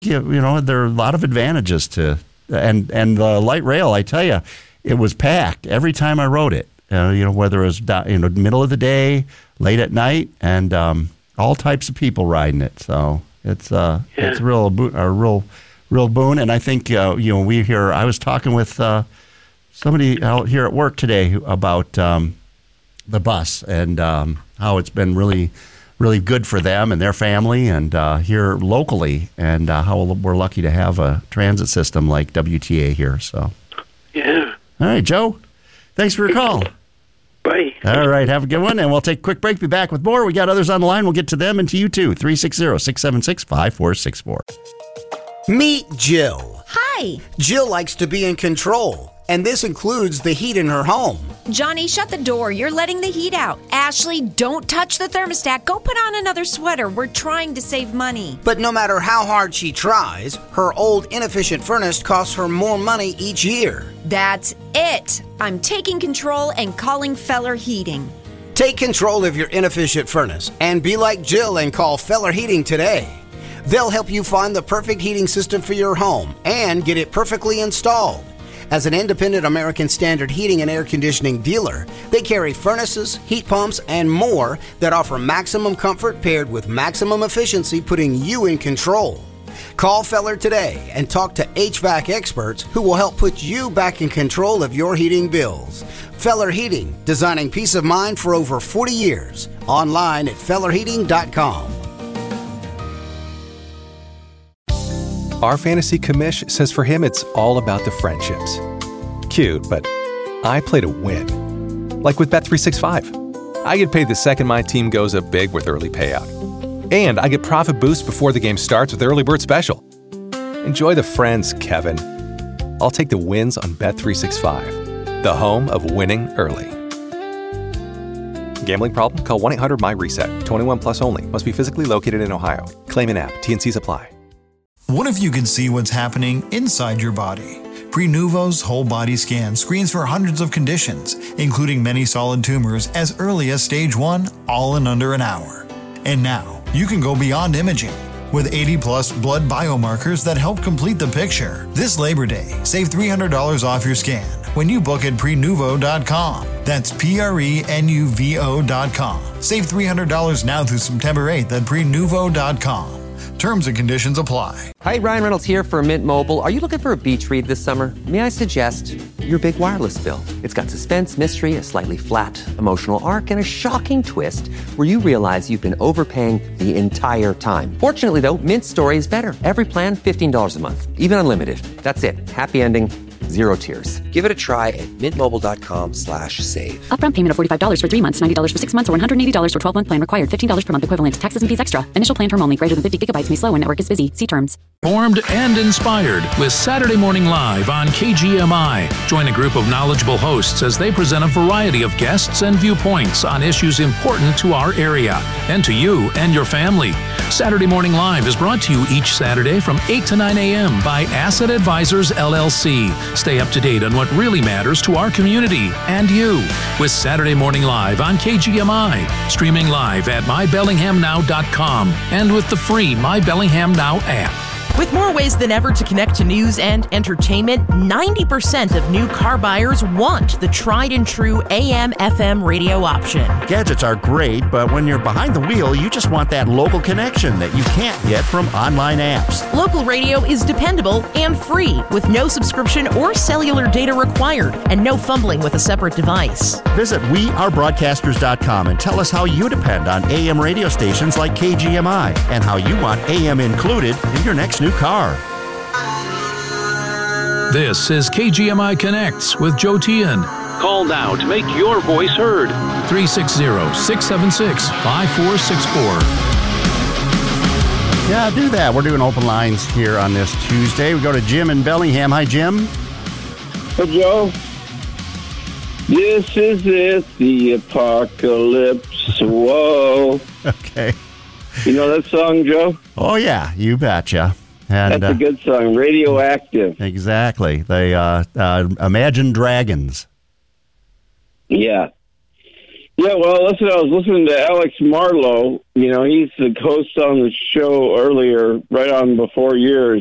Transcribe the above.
there are a lot of advantages to, and the light rail, I tell you, it was packed every time I rode it, whether it was, middle of the day, late at night, and all types of people riding it. So it's a real boon. And I think, I was talking with somebody out here at work today about the bus and how it's been really, really good for them and their family and here locally, and how we're lucky to have a transit system like WTA here. So, yeah. All right, Joe, thanks for your call. Bye. All right, have a good one, and we'll take a quick break. Be back with more. We got others on the line. We'll get to them and to you too. 360-676-5464. Meet Jill. Hi. Jill likes to be in control, and this includes the heat in her home. Johnny, shut the door. You're letting the heat out. Ashley, don't touch the thermostat. Go put on another sweater. We're trying to save money. But no matter how hard she tries, her old inefficient furnace costs her more money each year. That's it. I'm taking control and calling Feller Heating. Take control of your inefficient furnace and be like Jill and call Feller Heating today. They'll help you find the perfect heating system for your home and get it perfectly installed. As an independent American Standard heating and air conditioning dealer, they carry furnaces, heat pumps, and more that offer maximum comfort paired with maximum efficiency, putting you in control. Call Feller today and talk to HVAC experts who will help put you back in control of your heating bills. Feller Heating, designing peace of mind for over 40 years. Online at fellerheating.com. Our fantasy commish says for him it's all about the friendships. Cute, but I play to win. Like with Bet365. I get paid the second my team goes up big with early payout. And I get profit boost before the game starts with Early Bird Special. Enjoy the friends, Kevin. I'll take the wins on Bet365, the home of winning early. Gambling problem? Call 1-800-MY-RESET. 21 plus only. Must be physically located in Ohio. Claim in app. T&Cs apply. What if you could see what's happening inside your body? Prenuvo's whole body scan screens for hundreds of conditions, including many solid tumors as early as stage 1, all in under an hour. And now, you can go beyond imaging. With 80-plus blood biomarkers that help complete the picture. This Labor Day, save $300 off your scan when you book at Prenuvo.com. That's Prenuvo.com. Save $300 now through September 8th at Prenuvo.com. Terms and conditions apply. Hi, Ryan Reynolds here for Mint Mobile. Are you looking for a beach read this summer? May I suggest your big wireless bill? It's got suspense, mystery, a slightly flat emotional arc, and a shocking twist where you realize you've been overpaying the entire time. Fortunately, though, Mint's story is better. Every plan, $15 a month. Even unlimited. That's it. Happy ending. Zero tears. Give it a try at mintmobile.com/save. Upfront payment of $45 for 3 months, $90 for 6 months, or $180 for 12-month plan required. $15 per month equivalent. Taxes and fees extra. Initial plan term only. Greater than 50 gigabytes may slow when network is busy. See terms. Informed and inspired with Saturday Morning Live on KGMI. Join a group of knowledgeable hosts as they present a variety of guests and viewpoints on issues important to our area and to you and your family. Saturday Morning Live is brought to you each Saturday from 8 to 9 a.m. by Asset Advisors, LLC. Stay up to date on what really matters to our community and you with Saturday Morning Live on KGMI. Streaming live at mybellinghamnow.com and with the free My Bellingham Now app. With more ways than ever to connect to news and entertainment, 90% of new car buyers want the tried and true AM/FM radio option. Gadgets are great, but when you're behind the wheel, you just want that local connection that you can't get from online apps. Local radio is dependable and free, with no subscription or cellular data required, and no fumbling with a separate device. Visit wearebroadcasters.com and tell us how you depend on AM radio stations like KGMI and how you want AM included in your next new car. This is KGMI Connects with Joe Tian. Call now to make your voice heard. 360-676-5464. Yeah, do that. We're doing open lines here on this Tuesday. We go to Jim in Bellingham. Hi, Jim. Hey, Joe. This is it, the apocalypse. Whoa. Okay. You know that song, Joe? Oh, yeah, you betcha. And, that's a good song, Radioactive. Exactly. They Imagine Dragons. Yeah. Yeah, well, listen, I was listening to Alex Marlowe. You know, he's the host on the show earlier, right on before yours.